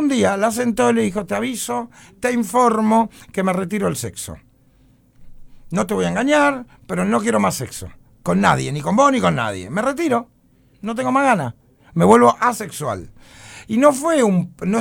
Un día la sentó y le dijo, te aviso, te informo que me retiro del sexo. No te voy a engañar, pero no quiero más sexo. Con nadie, ni con vos ni con nadie. Me retiro. No tengo más ganas. Me vuelvo asexual. Y no